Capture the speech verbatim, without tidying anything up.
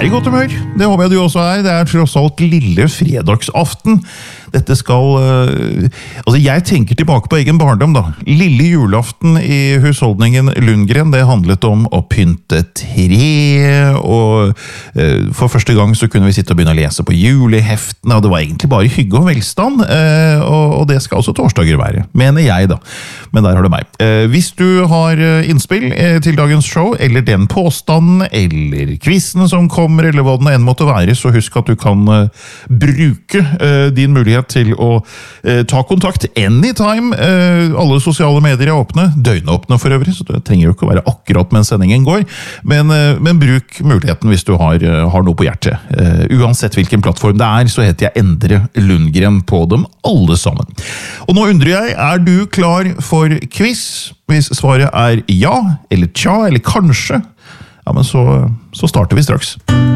er i godt humør. Det håper jeg du også er. Det er tross alt lille fredagsaften. Dette skal... Uh, altså, jeg tenker tilbake på egen barndom, da. Lille julaften i husholdningen Lundgren, det handlet om å pynte tre, og uh, for første gang så kunne vi sitte og begynne å lese på juleheftene, og det var egentlig bare hygge og velstand, uh, og, og det skal også torsdager være, mener jeg da. Men der har du meg. Uh, hvis du har innspill uh, til dagens show, eller den påstanden, eller quizene som kommer, eller hva den enn måtte være, så husk at du kan uh, bruke uh, din mulighet til å uh, ta kontakt anytime. Uh, alle sosiale medier er åpne, døgnåpne for øvrig, så det trenger jo ikke å være akkurat mens sendingen går, men, uh, men bruk muligheten hvis du har, uh, har noe på hjertet. Uh, uansett hvilken plattform det er, så heter jeg Endre Lundgren på dem alle sammen. Og nå undrer jeg, er du klar for quiz? Hvis svaret er ja, eller tja, eller kanskje, ja, men så, så starter vi straks.